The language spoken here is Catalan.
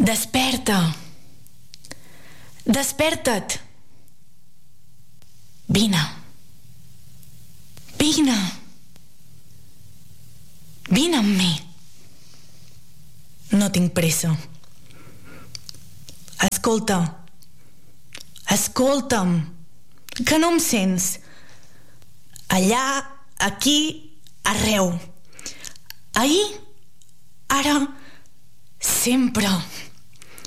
Desperta. Desperta't. Vine. Vine. Vine amb mi. No tinc pressa. Escolta. Escolta'm. Que no em sents. Allà, aquí, arreu. Ahir, ara, sempre.